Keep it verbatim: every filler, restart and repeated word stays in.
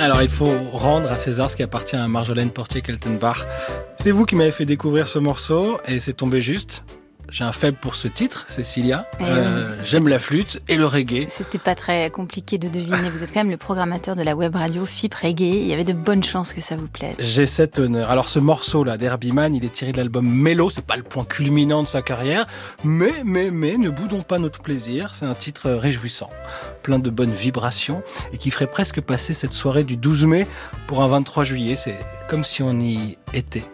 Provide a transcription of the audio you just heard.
Alors, il faut rendre à César ce qui appartient à Marjolaine Portier-Keltenbach. C'est vous qui m'avez fait découvrir ce morceau et c'est tombé juste. J'ai un faible pour ce titre, Cécilia. Euh, j'aime la flûte et le reggae. C'était pas très compliqué de deviner. Vous êtes quand même le programmateur de la web radio F I P Reggae. Il y avait de bonnes chances que ça vous plaise. J'ai cet honneur. Alors ce morceau-là d'Herbie Mann, il est tiré de l'album Mellow. C'est pas le point culminant de sa carrière. Mais, mais, mais, ne boudons pas notre plaisir. C'est un titre réjouissant. Plein de bonnes vibrations. Et qui ferait presque passer cette soirée du douze mai pour un vingt-trois juillet. C'est comme si on y était.